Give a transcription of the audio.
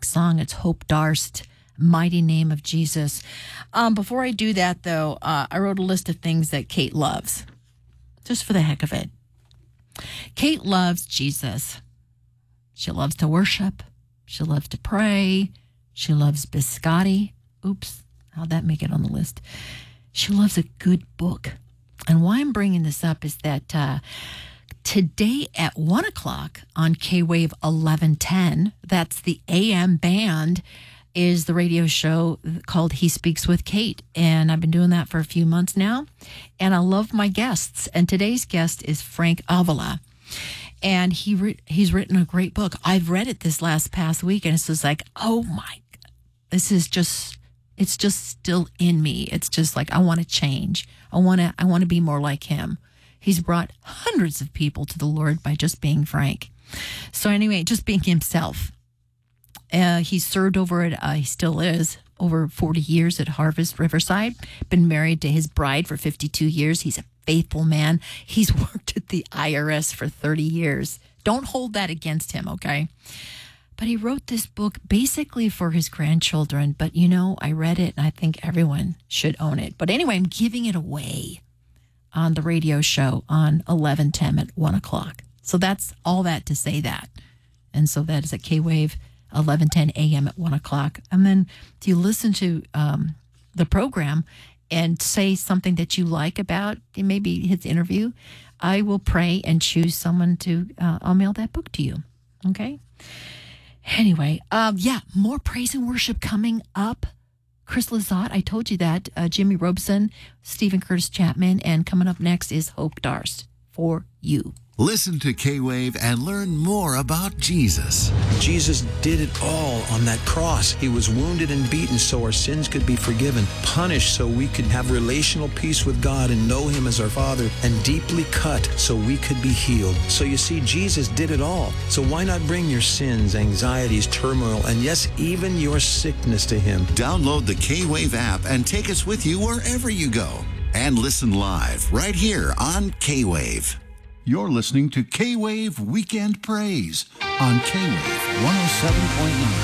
next song. It's Hope Darst, Mighty Name of Jesus. Before I do that, though, I wrote a list of things that Kate loves, just for the heck of it. Kate loves Jesus. She loves to worship. She loves to pray. She loves biscotti. Oops, how'd that make it on the list? She loves a good book. And why I'm bringing this up is that today at 1 o'clock on K-Wave 1110, that's the AM band, is the radio show called He Speaks with Kate. And I've been doing that for a few months now. And I love my guests. And today's guest is Frank Avila. And he's written a great book. I've read it this past week, and it's just like, oh my, this is just, it's just still in me. It's just like, I want to change. I want to be more like him. He's brought hundreds of people to the Lord by just being Frank. So anyway, just being himself. He served he still is, over 40 years at Harvest Riverside. Been married to his bride for 52 years. He's a faithful man. He's worked at the IRS for 30 years. Don't hold that against him, okay? But he wrote this book basically for his grandchildren. But, I read it, and I think everyone should own it. But anyway, I'm giving it away on the radio show on 1110 at 1 o'clock. So that's all that to say that. And so that is at K-Wave 1110 a.m. at 1 o'clock. And then if you listen to the program and say something that you like about maybe his interview, I will pray and choose someone to, I'll mail that book to you. Okay? Anyway, more praise and worship coming up. Chris Lizotte, I told you that. Jimmy Robeson, Stephen Curtis Chapman, and coming up next is Hope Darst for you. Listen to K-Wave and learn more about Jesus. Jesus did it all on that cross. He was wounded and beaten so our sins could be forgiven, punished so we could have relational peace with God and know Him as our Father, and deeply cut so we could be healed. So you see, Jesus did it all. So why not bring your sins, anxieties, turmoil, and yes, even your sickness to Him? Download the K-Wave app and take us with you wherever you go. And listen live right here on K-Wave. You're listening to K-Wave Weekend Praise on K-Wave 107.9.